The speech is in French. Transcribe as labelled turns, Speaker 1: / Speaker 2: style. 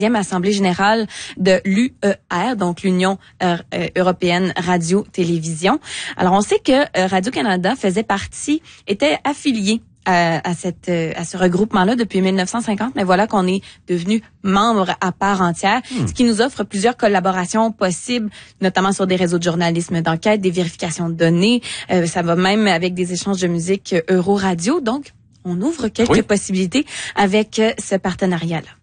Speaker 1: Assemblée générale de l'UER, donc l'Union européenne radio-télévision. Alors, on sait que Radio-Canada était affilié à ce regroupement-là depuis 1950, mais voilà qu'on est devenu membre à part entière, ce qui nous offre plusieurs collaborations possibles, notamment sur des réseaux de journalisme d'enquête, des vérifications de données, ça va même avec des échanges de musique Euro-Radio, donc on ouvre quelques possibilités avec ce partenariat-là.